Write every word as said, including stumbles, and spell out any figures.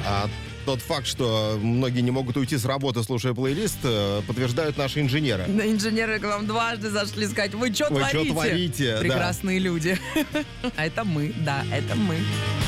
А тот факт, что многие не могут уйти с работы, слушая плейлист, подтверждают наши инженеры. Инженеры к вам дважды зашли сказать: вы что Вы творите? что творите? Прекрасные Да. люди. А это мы, да, это мы.